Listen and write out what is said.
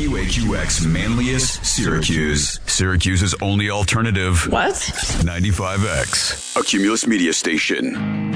WAQX Manlius, Syracuse. Syracuse's only alternative. What? 95X, a Cumulus media station.